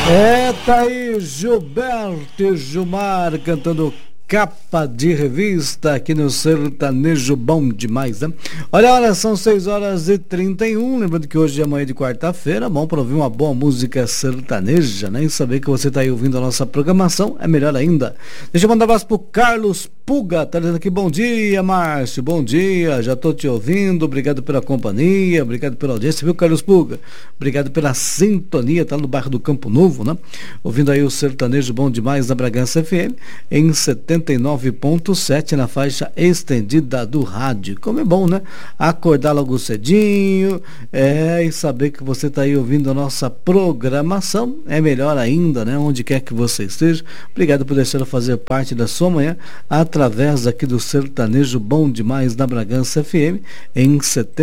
Tá aí Gilberto e Gilmar cantando Capa de Revista aqui no Sertanejo Bom Demais, né? Olha, são 6h31, lembrando que hoje é manhã de quarta-feira, bom para ouvir uma boa música sertaneja, né? E saber que você tá aí ouvindo a nossa programação é melhor ainda. Deixa eu mandar um abraço pro Carlos Puga, tá dizendo aqui, bom dia, Márcio, bom dia, já tô te ouvindo, obrigado pela companhia, obrigado pela audiência, viu, Carlos Puga? Obrigado pela sintonia, tá no bairro do Campo Novo, né? Ouvindo aí o Sertanejo Bom Demais na Bragança FM, em 79.7 na faixa estendida do rádio. Como é bom, né? Acordar logo cedinho, e saber que você tá aí ouvindo a nossa programação, é melhor ainda, né? Onde quer que você esteja. Obrigado por deixar eu fazer parte da sua manhã, através aqui do Sertanejo Bom Demais na Bragança FM, em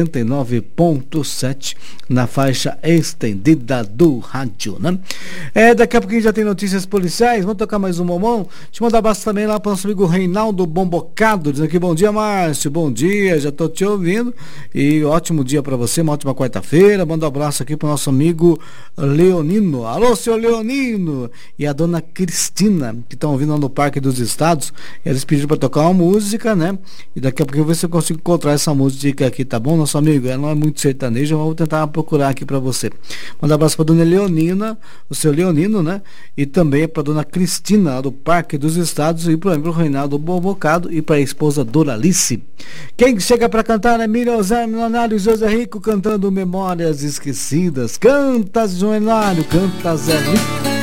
79.7 na faixa estendida do rádio, né? Daqui a pouquinho já tem notícias policiais, vamos tocar mais um momão. Te mandar um abraço também lá para o nosso amigo Reinaldo Bombocado, dizendo aqui, bom dia, Márcio, bom dia, já tô te ouvindo, e ótimo dia para você, uma ótima quarta-feira. Manda um abraço aqui para o nosso amigo Leonino, alô, seu Leonino, e a dona Cristina, que estão ouvindo lá no Parque dos Estados. Eles pediram para tocar uma música, né? E daqui a pouco eu vou ver se eu consigo encontrar essa música aqui, tá bom, nosso amigo? Ela não é muito sertaneja, mas vou tentar procurar aqui para você. Manda um abraço para dona Leonina, o seu Leonino, né? E também para dona Cristina, lá do Parque dos Estados, e para o Reinaldo Bombocado e para a esposa Doralice. Quem chega para cantar é Miriam Milionário e José Rico cantando Memórias Esquecidas. Canta, Joanário, canta, Zé Rico.